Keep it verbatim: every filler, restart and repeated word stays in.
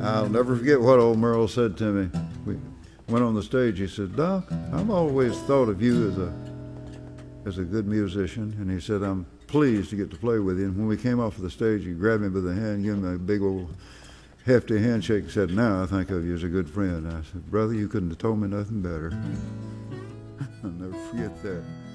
I'll never forget what old Merle said to me. We went on the stage. He said, "Doc, I've always thought of you as a as a good musician." And he said, "I'm pleased to get to play with you." And when we came off of the stage, he grabbed me by the hand, gave me a big old hefty handshake, and said, "Now I think of you as a good friend." And I said, "Brother, you couldn't have told me nothing better." I'll never forget that.